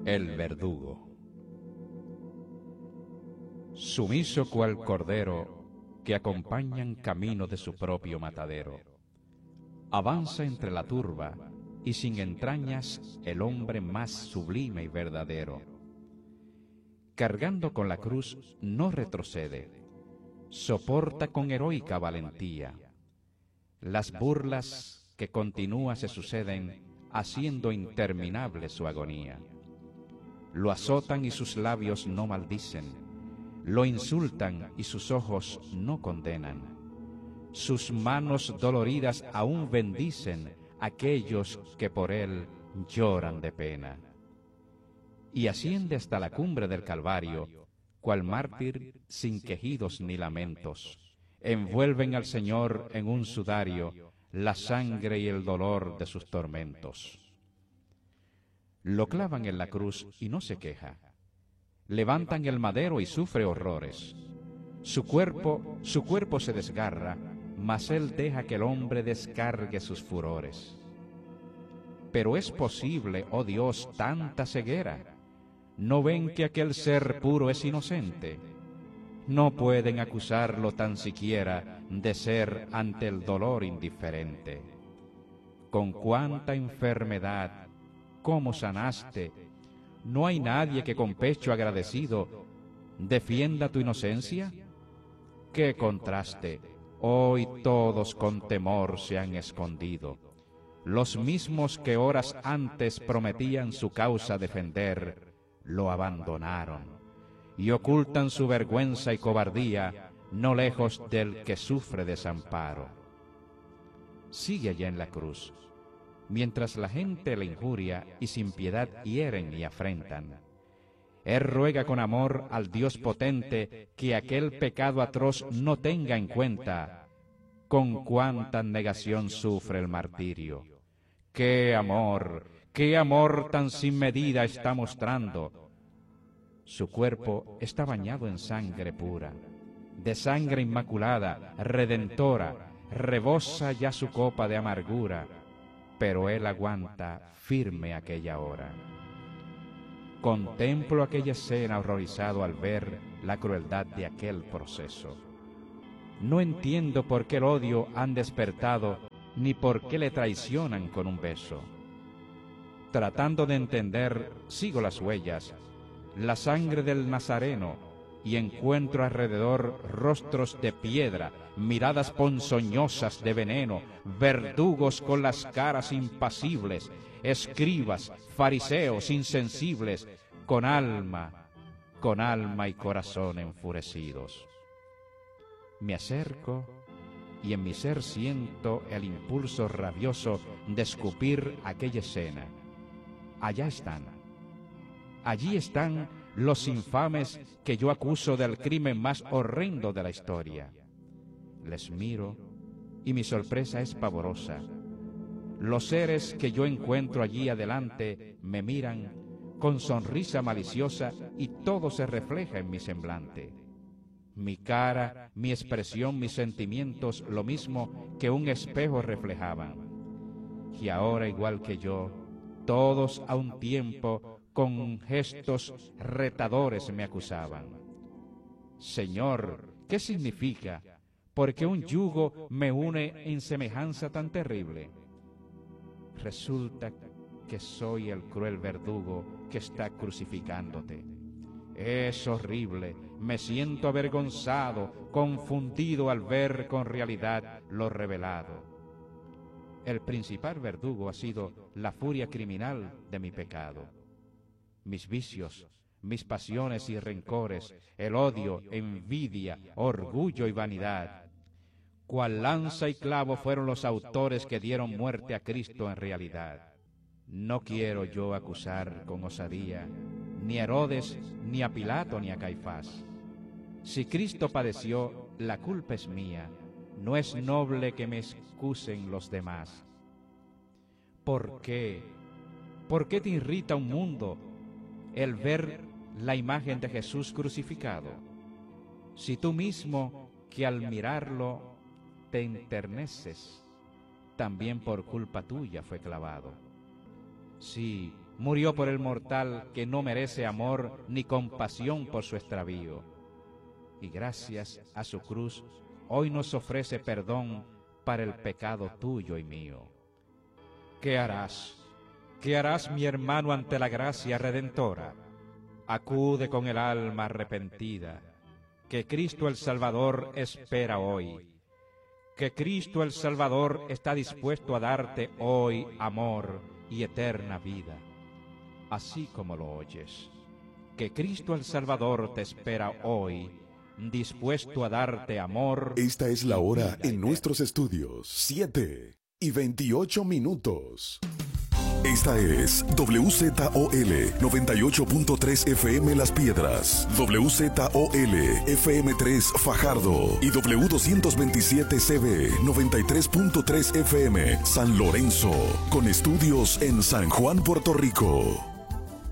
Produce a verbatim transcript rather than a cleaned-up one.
El verdugo. Sumiso cual cordero que acompañan camino de su propio matadero, avanza entre la turba y sin entrañas el hombre más sublime y verdadero. Cargando con la cruz no retrocede, soporta con heroica valentía las burlas que continúa se suceden, haciendo interminable su agonía. Lo azotan y sus labios no maldicen, lo insultan y sus ojos no condenan. Sus manos doloridas aún bendicen aquellos que por él lloran de pena. Y asciende hasta la cumbre del Calvario, cual mártir sin quejidos ni lamentos. Envuelven al Señor en un sudario la sangre y el dolor de sus tormentos. Lo clavan en la cruz y no se queja. Levantan el madero y sufre horrores. Su cuerpo, su cuerpo se desgarra, mas él deja que el hombre descargue sus furores. Pero es posible, oh Dios, tanta ceguera. ¿No ven que aquel ser puro es inocente? No pueden acusarlo tan siquiera de ser ante el dolor indiferente. Con cuánta enfermedad, cómo sanaste. ¿No hay nadie que con pecho agradecido defienda tu inocencia? ¡Qué contraste! Hoy todos con temor se han escondido. Los mismos que horas antes prometían su causa defender, lo abandonaron y ocultan su vergüenza y cobardía no lejos del que sufre desamparo. Sigue allá en la cruz, mientras la gente le injuria y sin piedad hieren y afrentan. Él ruega con amor al Dios potente que aquel pecado atroz no tenga en cuenta. Con cuánta negación sufre el martirio. ¡Qué amor, qué amor tan sin medida está mostrando! Su cuerpo está bañado en sangre pura, de sangre inmaculada, redentora, rebosa ya su copa de amargura, pero él aguanta firme aquella hora. Contemplo aquella escena horrorizado al ver la crueldad de aquel proceso. No entiendo por qué el odio han despertado, ni por qué le traicionan con un beso. Tratando de entender, sigo las huellas, la sangre del Nazareno, y encuentro alrededor rostros de piedra, miradas ponzoñosas de veneno, verdugos con las caras impasibles, escribas, fariseos insensibles, con alma, con alma y corazón enfurecidos. Me acerco y en mi ser siento el impulso rabioso de escupir aquella escena. Allá están. Allí están los infames que yo acuso del crimen más horrendo de la historia. Les miro y mi sorpresa es pavorosa. Los seres que yo encuentro allí adelante me miran con sonrisa maliciosa y todo se refleja en mi semblante. Mi cara, mi expresión, mis sentimientos, lo mismo que un espejo reflejaban. Y ahora, igual que yo, todos a un tiempo, con gestos retadores me acusaban. Señor, ¿qué significa? ¿Por qué un yugo me une en semejanza tan terrible? Resulta que soy el cruel verdugo que está crucificándote. Es horrible, me siento avergonzado, confundido al ver con realidad lo revelado. El principal verdugo ha sido la furia criminal de mi pecado. Mis vicios, mis pasiones y rencores, el odio, envidia, orgullo y vanidad. Cual lanza y clavo fueron los autores que dieron muerte a Cristo en realidad. No quiero yo acusar con osadía ni a Herodes, ni a Pilato, ni a Caifás. Si Cristo padeció, la culpa es mía, no es noble que me excusen los demás. ¿Por qué? ¿Por qué te irrita un mundo el ver la imagen de Jesús crucificado? Si tú mismo, que al mirarlo te enterneces, también por culpa tuya fue clavado. Sí, murió por el mortal que no merece amor ni compasión por su extravío. Y gracias a su cruz, hoy nos ofrece perdón para el pecado tuyo y mío. ¿Qué harás? ¿Qué harás, mi hermano, ante la gracia redentora? Acude con el alma arrepentida, que Cristo el Salvador espera hoy. Que Cristo el Salvador está dispuesto a darte hoy amor y eterna vida, así como lo oyes. Que Cristo el Salvador te espera hoy, dispuesto a darte amor. Esta es la hora en nuestros estudios, siete y veintiocho minutos. Esta es W Z O L noventa y ocho punto tres F M Las Piedras, W Z O L F M tres Fajardo y W doscientos veintisiete C B noventa y tres punto tres F M San Lorenzo, con estudios en San Juan, Puerto Rico.